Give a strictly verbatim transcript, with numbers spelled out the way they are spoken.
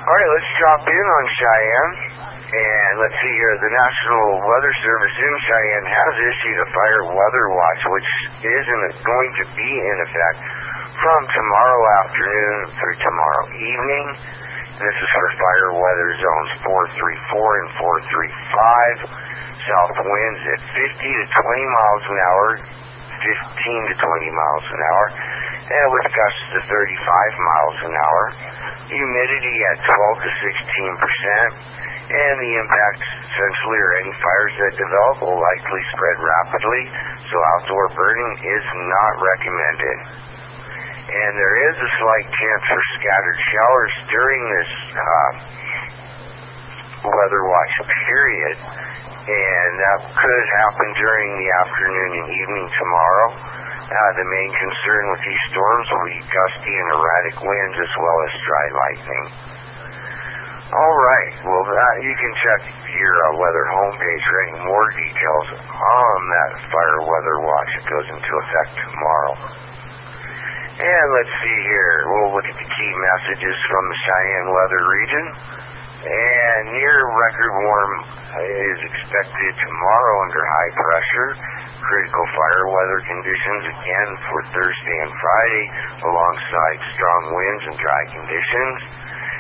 All right, let's drop in on Cheyenne. And let's see here, the National Weather Service in Cheyenne has issued a fire weather watch, which is in, going to be in effect from tomorrow afternoon through tomorrow evening. This is for fire weather zones four three four and four three five. South winds at fifty to twenty miles an hour, fifteen to twenty miles an hour, and with gusts to thirty-five miles an hour. Humidity at twelve to sixteen percent, and the impacts essentially are any fires that develop will likely spread rapidly, so outdoor burning is not recommended. And there is a slight chance for scattered showers during this uh, weather watch period, and that could happen during the afternoon and evening tomorrow. Uh, the main concern with these storms will be gusty and erratic winds as well as dry lightning. All right, well, uh, you can check your uh, weather homepage for any more details on that fire weather watch that goes into effect tomorrow. And let's see here, we'll look at the key messages from the Cheyenne weather region. And near record warm is expected tomorrow under high pressure. Critical fire weather conditions again for Thursday and Friday, alongside strong winds and dry conditions.